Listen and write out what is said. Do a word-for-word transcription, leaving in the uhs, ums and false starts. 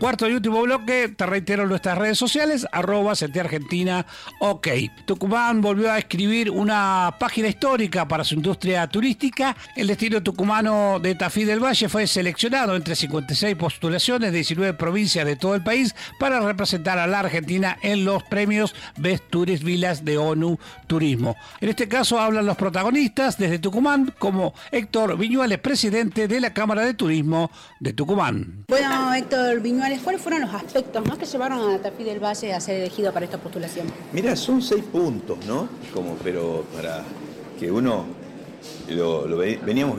Cuarto y último bloque, te reitero nuestras redes sociales, arroba C T Argentina, ok. Tucumán volvió a escribir una página histórica para su industria turística. El destino tucumano de Tafí del Valle fue seleccionado entre cincuenta y seis postulaciones de diecinueve provincias de todo el país para representar a la Argentina en los premios Best Tourist Villas de ONU Turismo. En este caso hablan los protagonistas desde Tucumán, como Héctor Viñuales, presidente de la Cámara de Turismo de Tucumán. Bueno, Héctor Viñuales, ¿cuáles fueron los aspectos, ¿no?, que llevaron a Tafí del Valle a ser elegido para esta postulación? Mira, son seis puntos, ¿no? Como, pero para que uno lo, lo veníamos